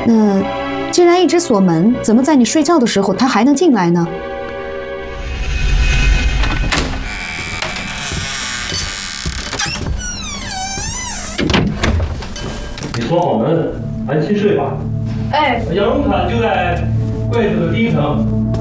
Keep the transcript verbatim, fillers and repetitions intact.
那既然一直锁门，怎么在你睡觉的时候他还能进来呢？ 你锁好门，安心睡吧。 哎， 羊绒毯就在柜子的第一层。